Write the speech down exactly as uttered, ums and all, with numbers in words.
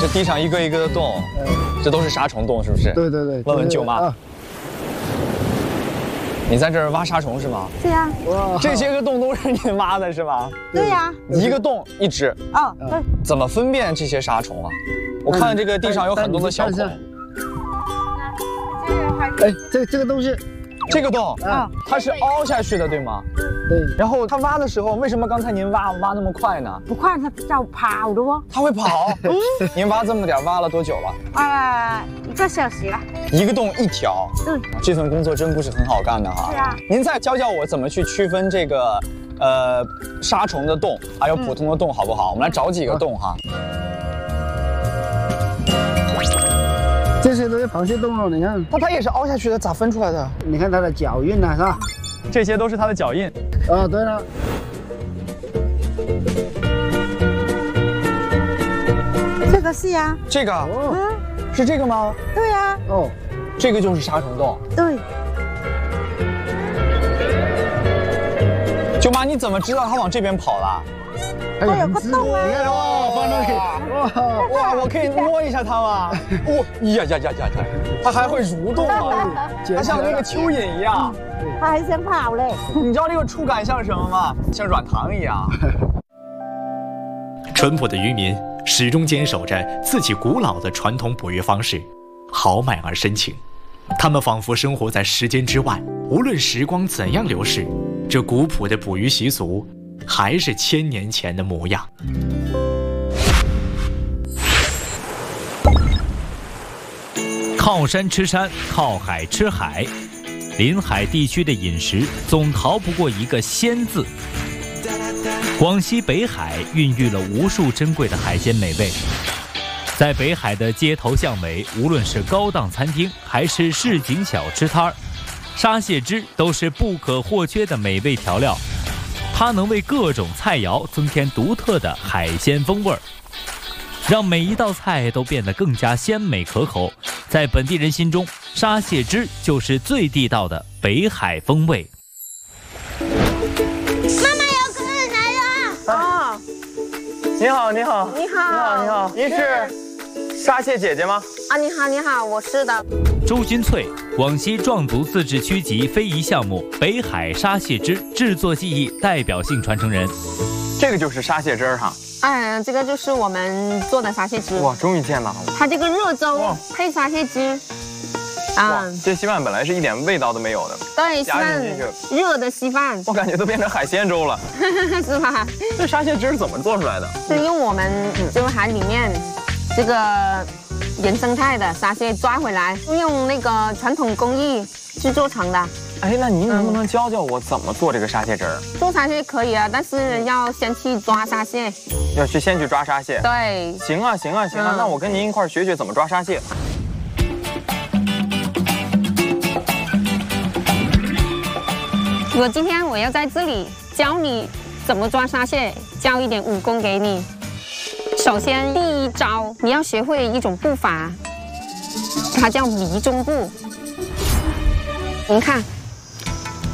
地上一个一个的洞，这都是沙虫洞，是不是？ 对对对。 问问舅妈。你在这儿挖沙虫是吗？ 对呀。 哇，这些个洞都是你挖的是吧？ 对呀。 一个洞一只。 哦，对。 怎么分辨这些沙虫啊？我看这个地上有很多的小孔。 哎，这这个东西。 这个洞啊，它是凹下去的，对吗？ 对。然后它挖的时候，为什么刚才您挖挖那么快呢？ 不快，它叫跑的哦。 它会跑。嗯。您挖这么点，挖了多久了？ 啊，一个小时了。 一个洞一条。 对。 这份工作真不是很好干的哈。 是啊。 您再教教我怎么去区分这个呃沙虫的洞，还有普通的洞，好不好？我们来找几个洞哈。 这些都是螃蟹洞哦，你看， 那它也是凹下去的，咋分出来的？ 你看它的脚印呢，是吧？ 这些都是它的脚印。 啊，对了。 这个是呀。 这个， 嗯， 是这个吗？ 对呀。 哦， 这个就是沙虫洞。 对。 舅妈，你怎么知道它往这边跑了？ 它有个洞啊！ 你看哇，放那里， 哇哇，我可以摸一下它吗？哇呀呀呀呀呀！它还会蠕动吗？它像那个蚯蚓一样。 它还想跑嘞。 你知道这个触感像什么吗？像软糖一样。 淳朴的渔民始终坚守着自己古老的传统捕鱼方式，豪迈而深情。他们仿佛生活在时间之外，无论时光怎样流逝，这古朴的捕鱼习俗。 还是千年前的模样。 靠山吃山，靠海吃海，临海地区的饮食总逃不过一个“鲜”字。广西北海孕育了无数珍贵的海鲜美味，在北海的街头巷尾，无论是高档餐厅还是市井小吃摊儿，沙蟹汁都是不可或缺的美味调料。 它能为各种菜肴增添独特的海鲜风味儿，让每一道菜都变得更加鲜美可口。在本地人心中，沙蟹汁就是最地道的北海风味。 妈妈有客人来了！啊！ 你好，你好， 你好， 你好，你好，您是沙蟹姐姐吗？ 啊，你好，你好，我是的。 周君翠，广西壮族自治区级非遗项目北海沙蟹汁制作技艺代表性传承人。 这个就是沙蟹汁儿哈。 哎，这个就是我们做的沙蟹汁。 哇，终于见到了。 它这个热粥配沙蟹汁。 啊，这稀饭本来是一点味道都没有的。 对，稀饭热的稀饭， 我感觉都变成海鲜粥了， 是吧？ 这沙蟹汁是怎么做出来的？ 是用我们这个海里面这个。 原生态的沙蟹抓回来，用那个传统工艺制作成的。 哎，那您能不能教教我怎么做这个沙蟹汁儿？ 做沙蟹可以啊，但是要先去抓沙蟹。 要去先去抓沙蟹。 对。 行啊，行啊，行啊，嗯、那我跟您一块儿学学怎么抓沙蟹。 我今天我要在这里教你怎么抓沙蟹，教一点武功给你。 首先，第一招你要学会一种步伐，它叫迷踪步。您看，